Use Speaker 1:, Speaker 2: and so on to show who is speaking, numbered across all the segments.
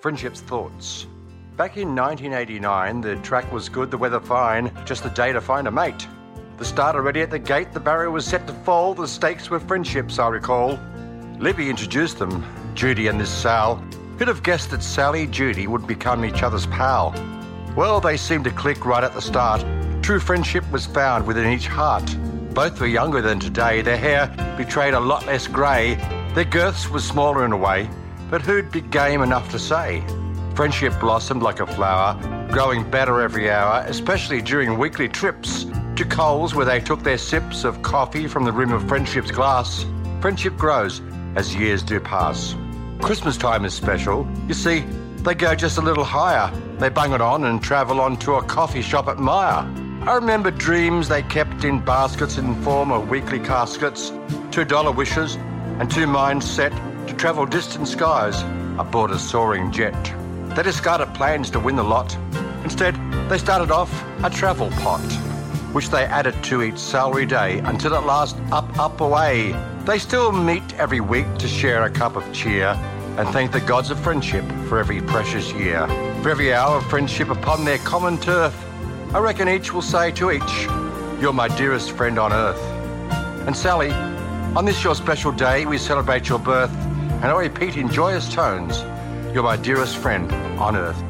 Speaker 1: Friendship's thoughts. Back in 1989, the track was good, the weather fine, just the day to find a mate. The starter ready at the gate, the barrier was set to fall, the stakes were friendships, I recall. Libby introduced them, Judy and this Sal. Who'd have guessed that Sally Judy would become each other's pal? Well, they seemed to click right at the start. True friendship was found within each heart. Both were younger than today, their hair betrayed a lot less grey. Their girths were smaller in a way, but who'd be game enough to say? Friendship blossomed like a flower, growing better every hour, especially during weekly trips to Coles where they took their sips of coffee from the rim of friendship's glass. Friendship grows as years do pass. Christmas time is special. You see, they go just a little higher. They bung it on and travel on to a coffee shop at Myer. I remember dreams they kept in baskets in form of weekly caskets, $2 wishes, and two minds set to travel distant skies aboard a soaring jet. They discarded plans to win the lot. Instead, they started off a travel pot, which they added to each salary day until at last up, away. They still meet every week to share a cup of cheer and thank the gods of friendship for every precious year. For every hour of friendship upon their common turf, I reckon each will say to each, "You're my dearest friend on earth." And Sally, on this your special day, we celebrate your birth, and I repeat in joyous tones, "You're my dearest friend on earth."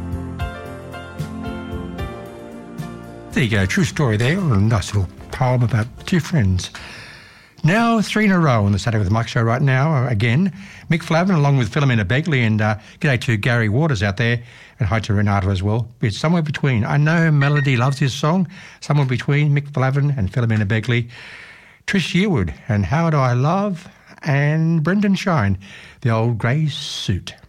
Speaker 2: There you go, true story there, a nice little poem about two friends. Now 3 in a row on the Saturday with Mike show right now. Again, Mick Flavin along with Philomena Begley, and g'day to Gary Waters out there, and hi to Renato as well. It's somewhere between. I know Melody loves this song. Somewhere between Mick Flavin and Philomena Begley. Trish Yearwood and How Do I Love, and Brendan Shine, the old grey suit.